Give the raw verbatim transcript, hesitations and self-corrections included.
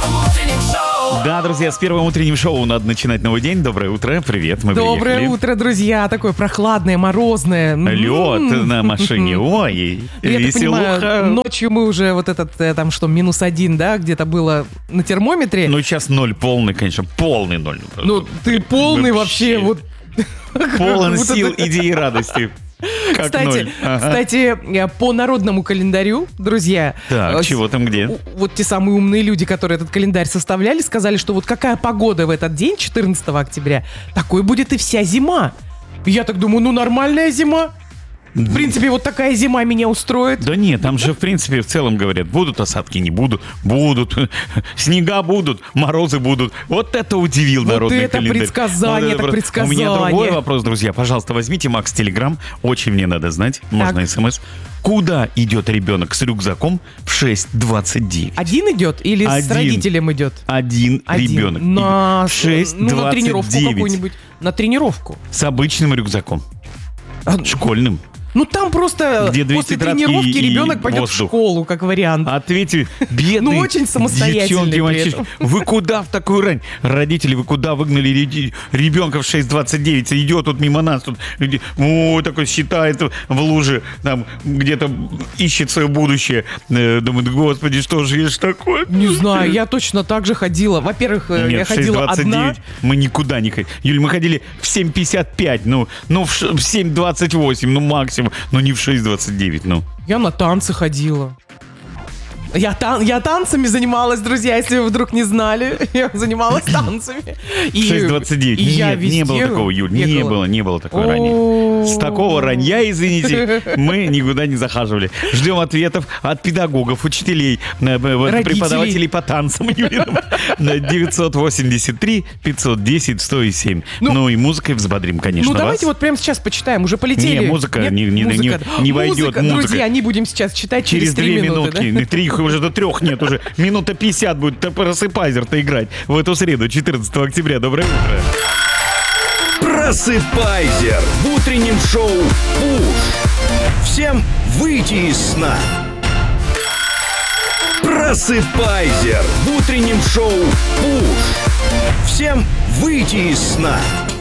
Да, друзья, с первым утренним шоу надо начинать новый день. Доброе утро, привет, мы Доброе приехали. утро, друзья. Такое прохладное, морозное. Лед на машине, ой, Я так веселуха. понимаю, ночью мы уже вот этот, э, там что, минус один, да, где-то было на термометре. Ну, сейчас ноль полный, конечно, полный ноль. Ну, ты полный вообще, вот... Полон вот сил, это- идей и радости. Как Кстати, ноль. Ага. кстати, э, по народному календарю, друзья... Так, э, чего там где? у- Вот те самые умные люди, которые этот календарь составляли, сказали, что вот какая погода в этот день, четырнадцатого октября, такой будет и вся зима. Я так думаю, ну нормальная зима. В принципе, вот такая зима меня устроит. Да нет, там же, в принципе, в целом говорят, будут осадки, не будут, будут, снега будут, морозы будут. Вот это удивил Вот народный это календарь. предсказание, это просто- предсказание. У меня другой вопрос, друзья. Пожалуйста, возьмите Макс Телеграм, очень мне надо знать, можно смс. Куда идет ребенок с рюкзаком в шесть двадцать девять? Один идет или с Один. родителем идет? Один, Один. ребенок На, идет в шесть ну, на тренировку двадцать девять какую-нибудь. На тренировку. с обычным рюкзаком, А, школьным. Ну там просто Где две после тетрадки тренировки и- и ребенок пойдет воздух. в школу, как вариант. Ответьте, бедные Ну, очень самостоятельный девчонки, при мальчишки, этом. вы куда в такую рань? Родители, вы куда выгнали ре- ребенка в шесть двадцать девять? Идет тут мимо нас, тут люди, о, такой считает в луже, там где-то ищет свое будущее. Э, Думает, господи, что же есть такое? Не знаю, я точно так же ходила. Во-первых, э, я Нет, в шесть ходила двадцать одна. девять мы никуда не ходили. Юль, мы ходили в семь пятьдесят пять, ну, ну в ш- в семь двадцать восемь, ну максимум, но не в шесть двадцать девять, ну. Я на танцы ходила. Я, тан- я танцами занималась, друзья, если вы вдруг не знали. Я занималась танцами. И- шесть двадцать девять. и я Нет, не везде было такого, Юль, не бегала. было, не было такой О. ранее. С такого ранья, извините, мы никуда не захаживали. Ждем ответов от педагогов, учителей, э, э, Родителей. преподавателей по танцам Юлиным. На девятьсот восемьдесят три пятьсот десять сто семь. Ну, Ну и музыкой взбодрим, конечно, Ну давайте вас. вот прямо сейчас почитаем, уже полетели. Не, музыка Нет? не- не- не- Музыка. не войдет, Музыка, музыка. друзья, не будем сейчас читать через, Через три две минуты. минутки, да? на три, уже до трех нет, уже минута пятьдесят будет просыпайзер-то играть в эту среду, четырнадцатого октября. Доброе утро. Просыпайзер в утреннем шоу «Пуш». Всем выйти из сна. Просыпайзер в утреннем шоу «Пуш». Всем выйти из сна.